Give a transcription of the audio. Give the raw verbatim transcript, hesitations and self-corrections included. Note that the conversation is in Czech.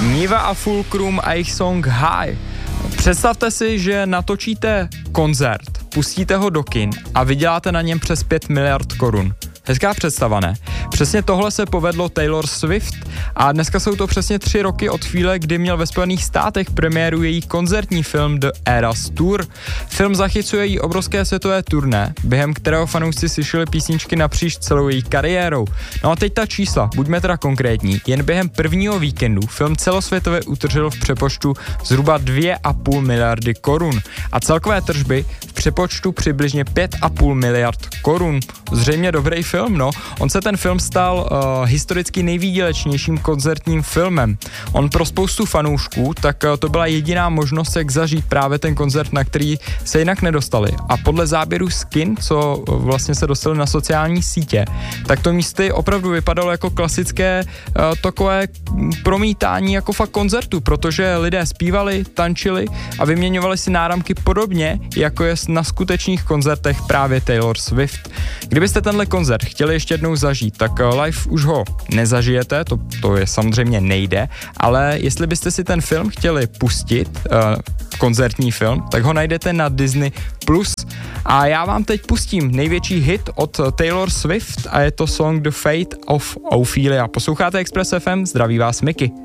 Niva a Fulcrum a jejich song High. Představte si, že natočíte koncert, pustíte ho do kin a vyděláte na něm přes pět miliard korun. Hezká představa, ne? Přesně tohle se povedlo Taylor Swift a dneska jsou to přesně tři roky od chvíle, kdy měl ve Spojených státech premiéru její koncertní film The Eras Tour. Film zachycuje její obrovské světové turné, během kterého fanoušci slyšeli písničky napříč celou její kariérou. No a teď ta čísla, buďme teda konkrétní. Jen během prvního víkendu film celosvětově utržil v přepočtu zhruba dvě a půl miliardy korun a celkové tržby v přepočtu přibližně pět a půl miliard korun. Zřejmě dobrý film, no. On se ten film stal uh, historicky nejvýdělečnějším koncertním filmem. On pro spoustu fanoušků, tak uh, to byla jediná možnost, jak zažít právě ten koncert, na který se jinak nedostali. A podle záběru z kin, co uh, vlastně se dostali na sociální sítě, tak to místy opravdu vypadalo jako klasické uh, takové promítání jako fakt koncertu, protože lidé zpívali, tančili a vyměňovali si náramky podobně, jako je na skutečných koncertech právě Taylor Swift. Kdybyste tenhle koncert chtěli ještě jednou zažít, tak live už ho nezažijete, to, to je samozřejmě nejde, ale jestli byste si ten film chtěli pustit, uh, koncertní film, tak ho najdete na Disney plus. A já vám teď pustím největší hit od Taylor Swift a je to song The Fate of Ophelia. Posloucháte Express F M, zdraví vás Miky.